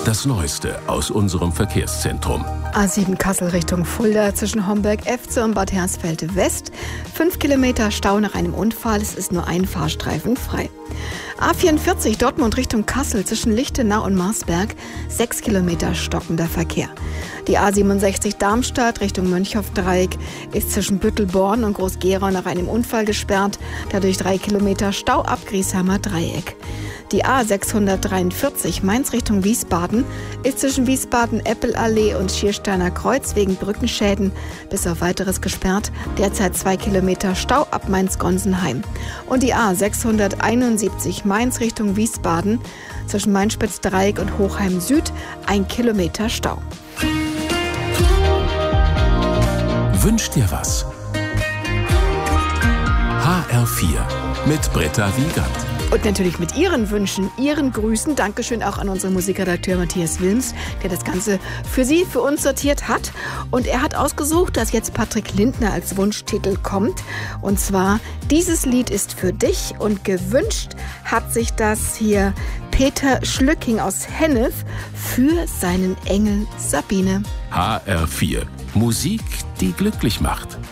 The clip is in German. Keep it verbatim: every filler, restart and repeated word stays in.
Das Neueste aus unserem Verkehrszentrum. A sieben Kassel Richtung Fulda zwischen Homberg-Efze und Bad Hersfeld West. Fünf Kilometer Stau nach einem Unfall. Es ist nur ein Fahrstreifen frei. A vierundvierzig Dortmund Richtung Kassel zwischen Lichtenau und Marsberg. Sechs Kilometer stockender Verkehr. Die A siebenundsechzig Darmstadt Richtung Mönchhoff-Dreieck ist zwischen Büttelborn und Groß-Gerau nach einem Unfall gesperrt. Dadurch drei Kilometer Stau ab Griesheimer Dreieck. Die A sechshundertdreiundvierzig Mainz Richtung Wiesbaden ist zwischen Wiesbaden-Eppelallee und Schiersteiner Kreuz wegen Brückenschäden bis auf Weiteres gesperrt. Derzeit zwei Kilometer Stau ab Mainz-Gonsenheim. Und die A sechshunderteinundsiebzig Mainz Richtung Wiesbaden zwischen Mainspitz-Dreieck und Hochheim Süd ein Kilometer Stau. Wünsch dir was? H R vier mit Britta Wiegand. Und natürlich mit Ihren Wünschen, Ihren Grüßen. Dankeschön auch an unseren Musikredakteur Matthias Wilms, der das Ganze für Sie, für uns sortiert hat. Und er hat ausgesucht, dass jetzt Patrick Lindner als Wunschtitel kommt. Und zwar, dieses Lied ist für dich. Und gewünscht hat sich das hier Peter Schlücking aus Hennef für seinen Engel Sabine. H R vier. Musik, die glücklich macht.